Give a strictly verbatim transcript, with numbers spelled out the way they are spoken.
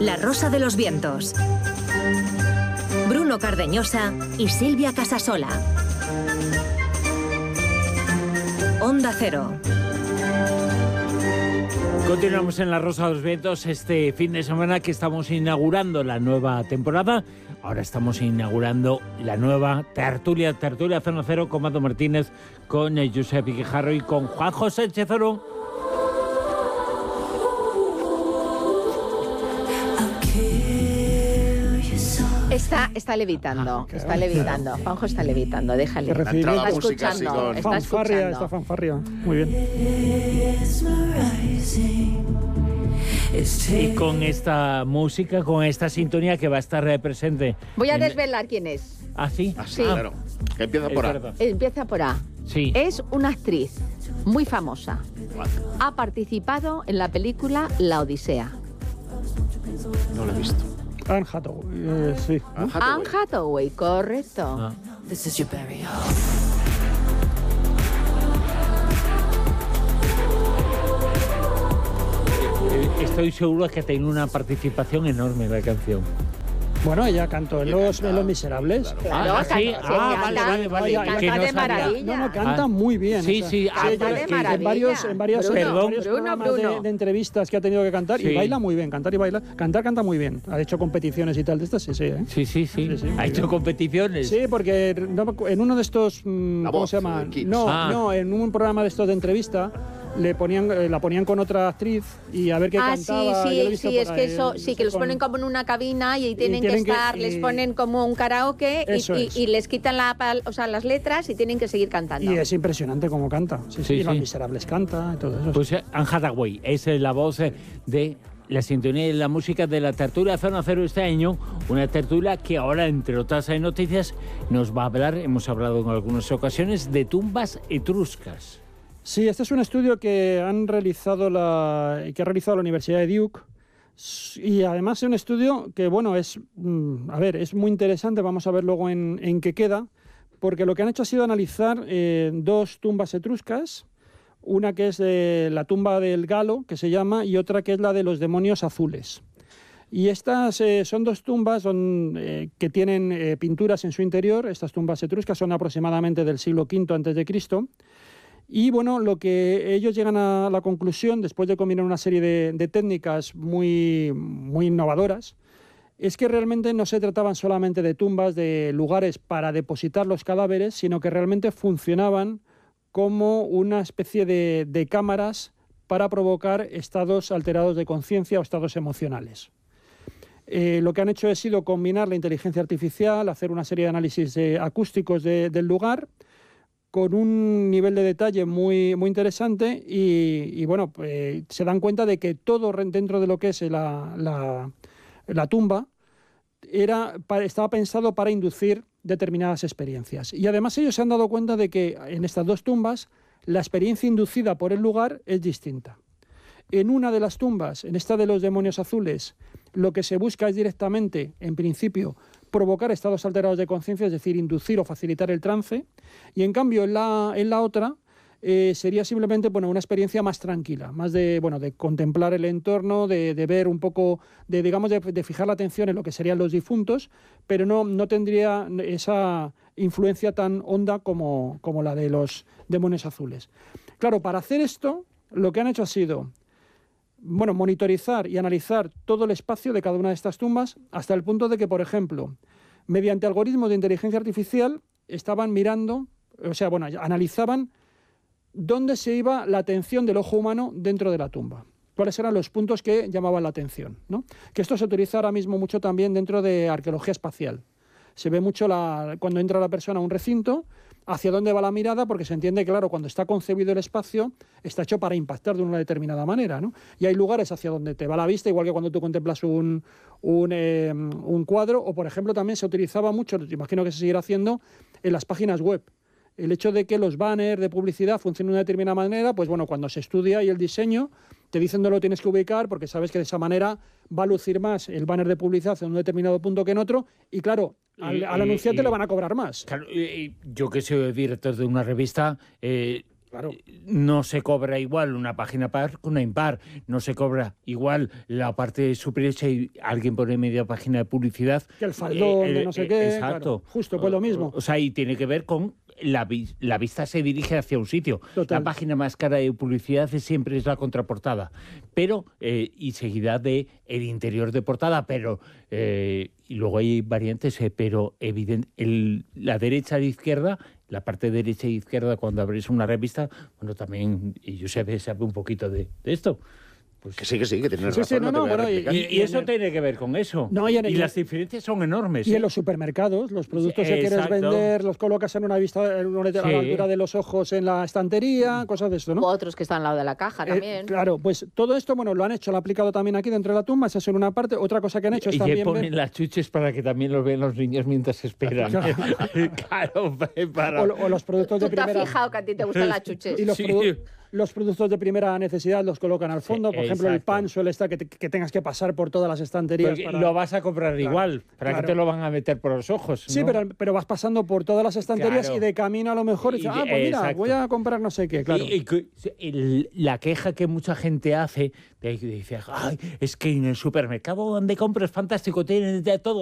La Rosa de los Vientos. Bruno Cardeñosa y Silvia Casasola. Onda Cero. Continuamos en La Rosa de los Vientos este fin de semana que estamos inaugurando la nueva temporada. Ahora estamos inaugurando la nueva tertulia, tertulia Zona Cero con Mado Martínez, con Josep Guijarro y con Juanjo Sánchez Oro. Está, está levitando, ah, está levitando. Juanjo está levitando, déjale. Está escuchando, está fanfarria, escuchando. Está fanfarria, muy bien. Y con esta música, con esta sintonía que va a estar presente. Voy a en... desvelar quién es. ¿Ah, sí? Ah, sí, claro. Que empieza por A. Empieza por A. Sí. Es una actriz muy famosa. Ha participado en la película La Odisea. No lo he visto. Anne Hathaway, eh, sí. Anne Hathaway. Anne Hathaway, correcto. Ah. This is your burial. Estoy seguro que tiene una participación enorme en la canción. Bueno, ella cantó en Los, en los Miserables. Claro, ah, sí. Canta, ah, sí, vale, canta, vale, vale. Canta que no de sabía. maravilla. No, no, canta ah, muy bien. Sí, o sea, sí. Canta Ah, de que, maravilla. En varios, en varios, Bruno, en varios Bruno, programas Bruno. De, de entrevistas que ha tenido que cantar sí. y baila muy bien, cantar y bailar. Cantar canta muy bien. Ha hecho competiciones y tal de estas, sí, sí. ¿eh? Sí, sí, sí. sí, sí ha hecho bien. competiciones. Sí, porque no, en uno de estos, mmm, ¿cómo se llama? No, ah. no, en un programa de estos de entrevista. Le ponían, eh, la ponían con otra actriz y a ver qué ah, cantaba. Sí, sí, sí, es que eso, sí, que los ponen como en una cabina y tienen, y tienen que estar, que, les ponen como un karaoke y, y, y les quitan la, o sea, las letras y tienen que seguir cantando. Y es impresionante cómo canta. Sí, sí, sí, y Los sí. Miserables canta y todo eso. Pues Anne Hathaway es la voz de la sintonía y la música de la tertulia Zona Cero este año, una tertulia que ahora, entre otras noticias, nos va a hablar, hemos hablado en algunas ocasiones, de tumbas etruscas. Sí, este es un estudio que han realizado la que ha realizado la Universidad de Duke y además es un estudio que, bueno, es a ver, es muy interesante, vamos a ver luego en, en qué queda, porque lo que han hecho ha sido analizar eh, dos tumbas etruscas, una que es de la tumba del Galo, que se llama, y otra que es la de los demonios azules. Y estas eh, son dos tumbas son, eh, que tienen eh, pinturas en su interior. Estas tumbas etruscas son aproximadamente del siglo quinto antes de Cristo. Y bueno, lo que ellos llegan a la conclusión, después de combinar una serie de, de técnicas muy, muy innovadoras, es que realmente no se trataban solamente de tumbas, de lugares para depositar los cadáveres, sino que realmente funcionaban como una especie de, de cámaras para provocar estados alterados de conciencia o estados emocionales. Eh, lo que han hecho ha sido combinar la inteligencia artificial, hacer una serie de análisis eh, acústicos de, del lugar, con un nivel de detalle muy, muy interesante y, y bueno, eh, se dan cuenta de que todo dentro de lo que es la, la, la tumba era, estaba pensado para inducir determinadas experiencias. Y además ellos se han dado cuenta de que en estas dos tumbas la experiencia inducida por el lugar es distinta. En una de las tumbas, en esta de los demonios azules, lo que se busca es directamente, en principio, provocar estados alterados de conciencia, es decir, inducir o facilitar el trance, y en cambio en la, en la otra eh, sería simplemente bueno, una experiencia más tranquila, más de, bueno, de contemplar el entorno, de, de ver un poco, de, digamos, de, de fijar la atención en lo que serían los difuntos, pero no, no tendría esa influencia tan honda como, como la de los demonios azules. Claro, para hacer esto, lo que han hecho ha sido bueno, monitorizar y analizar todo el espacio de cada una de estas tumbas hasta el punto de que, por ejemplo, mediante algoritmos de inteligencia artificial estaban mirando, o sea, bueno, analizaban dónde se iba la atención del ojo humano dentro de la tumba. Cuáles eran los puntos que llamaban la atención, ¿no? Que esto se utiliza ahora mismo mucho también dentro de arqueología espacial. Se ve mucho la, cuando entra la persona a un recinto, hacia dónde va la mirada, porque se entiende que, claro, cuando está concebido el espacio, está hecho para impactar de una determinada manera, ¿no? Y hay lugares hacia donde te va la vista, igual que cuando tú contemplas un, un, eh, un cuadro, o, por ejemplo, también se utilizaba mucho, imagino que se seguirá haciendo, en las páginas web. El hecho de que los banners de publicidad funcionen de una determinada manera, pues bueno, cuando se estudia y el diseño, te dicen dónde lo tienes que ubicar, porque sabes que de esa manera va a lucir más el banner de publicidad en un determinado punto que en otro, y claro, al, al anunciante le van a cobrar más. Claro, yo que soy director de una revista, eh, Claro. No se cobra igual una página par que una impar. No se cobra igual la parte superior y alguien pone media página de publicidad. Que el faldón, eh, de no sé qué. Exacto. Claro, justo, pues lo mismo. O, o sea, y tiene que ver con la, la vista se dirige hacia un sitio. Total. La página más cara de publicidad siempre es la contraportada. Pero, eh, y seguida de el interior de portada, pero... Eh, y luego hay variantes, eh, pero evidente, el, la derecha a la izquierda, la parte derecha e izquierda cuando abrís una revista, bueno, también, y Josep sabe un poquito de, de esto. Pues, que sí, que sí, que tienes sí, razón. sí, no, no no, te voy a bueno, y- replicar. y, y eso tiene que ver con eso. No, y en- y y- las diferencias son enormes. Y ¿eh? en los supermercados, los productos que quieres Exacto. vender, los colocas en una vista, en una, a Sí. la altura de los ojos en la estantería, cosas de esto, O ¿no? otros que están al lado de la caja Eh, también. claro, pues todo esto, bueno, lo han hecho, lo han aplicado también aquí dentro de la tumba, esa es en una parte. Otra cosa que han hecho es Y también le ver- ponen las chuches para que también los vean los niños mientras esperan. Claro, para... o, lo- o los productos Tú de te has primera... fijado que a ti te gustan las chuches. Y los, Sí. produ- los productos de primera necesidad los colocan al fondo. Sí, Por ejemplo, el exacto. pan suele estar que, te- que tengas que pasar por todas las estanterías. Porque para- lo vas a comprar igual. ¿Para claro. qué te lo van a meter por los ojos? Sí, ¿no? pero, pero vas pasando por todas las estanterías Claro. y de camino a lo mejor Y dices, de- ah, pues mira, exacto. voy a comprar no sé qué, claro. Y- y que- el- la queja que mucha gente hace, de, de- dice, ay, es que en el supermercado donde compro es fantástico, tienen de todo.